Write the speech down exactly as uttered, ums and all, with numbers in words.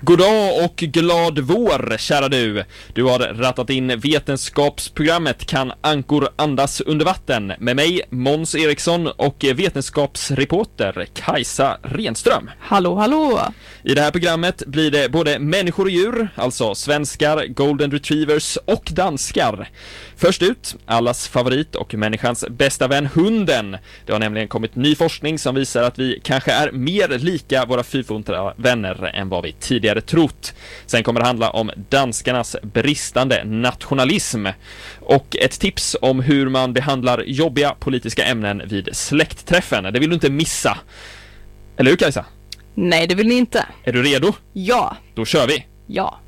God dag och glad vår, kära du. Du har rattat in vetenskapsprogrammet Kan ankor andas under vatten med mig, Måns Eriksson, och vetenskapsreporter Kajsa Renström. Hallå, hallå! I det här programmet blir det både människor och djur, alltså svenskar, golden retrievers och danskar. Först ut, allas favorit och människans bästa vän, hunden. Det har nämligen kommit ny forskning som visar att vi kanske är mer lika våra fyrfontiga vänner än vad vi tidigare trott. Sen kommer det handla om danskarnas bristande nationalism och ett tips om hur man behandlar jobbiga politiska ämnen vid släktträffen. Det vill du inte missa. Eller hur, Kajsa? Nej, det vill ni inte. Är du redo? Ja. Då kör vi. Ja.